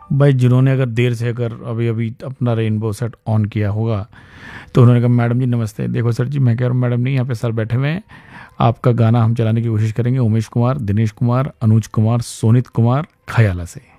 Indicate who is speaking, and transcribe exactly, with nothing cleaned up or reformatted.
Speaker 1: भाई जिन्होंने अगर देर से अगर अभी अभी अपना रेनबो सेट ऑन किया होगा तो उन्होंने कहा मैडम जी नमस्ते। देखो सर जी, मैं कह रहा हूँ मैडम नहीं, यहाँ पे सर बैठे हुए हैं, आपका गाना हम चलाने की कोशिश करेंगे। उमेश कुमार, दिनेश कुमार, अनुज कुमार, सोनित कुमार, खयाला से।